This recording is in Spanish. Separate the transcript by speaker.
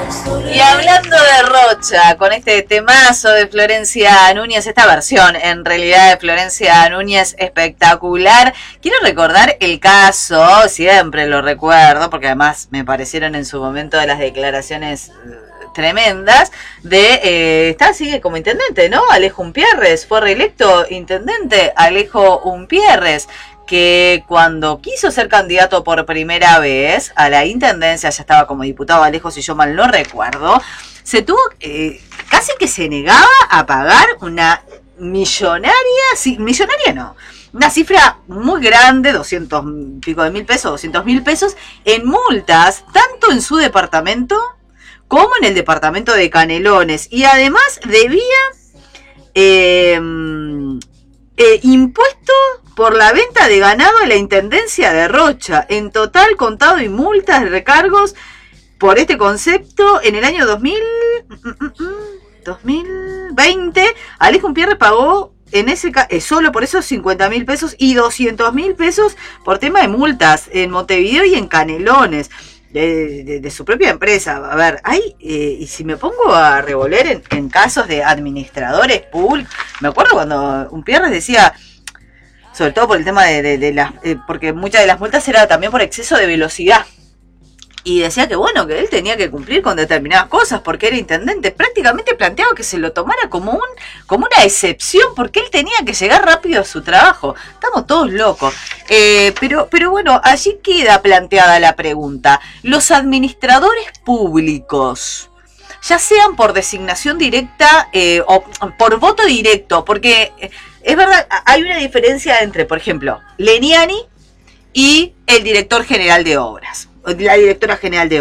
Speaker 1: Y hablando de Rocha, con este temazo de Florencia Núñez, esta versión en realidad de Florencia Núñez espectacular, quiero recordar el caso, siempre lo recuerdo, porque además me parecieron en su momento de las declaraciones tremendas, de, sigue como intendente, ¿no? Alejo Umpierres, fue reelecto intendente Alejo Umpierres, que cuando quiso ser candidato por primera vez a la intendencia, ya estaba como diputado Alejo, si yo mal no recuerdo, se tuvo, casi que se negaba a pagar una millonaria, sí, millonaria no, una cifra muy grande, 200 pico de mil pesos, 200.000 pesos, en multas, tanto en su departamento como en el departamento de Canelones, y además debía impuesto por la venta de ganado en la intendencia de Rocha. En total, contado y multas de recargos por este concepto, en el año 2020, Alejo Umpierres pagó en ese solo por esos 50.000 pesos y 200.000 pesos por tema de multas en Montevideo y en Canelones. De su propia empresa. A ver, hay, y si me pongo a revolver en casos de administradores públicos, me acuerdo cuando Umpierres decía, sobre todo por el tema de las, porque muchas de las multas era también por exceso de velocidad, y decía que bueno, que él tenía que cumplir con determinadas cosas porque era intendente. Prácticamente planteaba que se lo tomara como una excepción porque él tenía que llegar rápido a su trabajo. Estamos todos locos. Pero bueno, allí queda planteada la pregunta. Los administradores públicos, ya sean por designación directa o por voto directo, porque es verdad, hay una diferencia entre, por ejemplo, Leniani y el director general de obras, la directora general de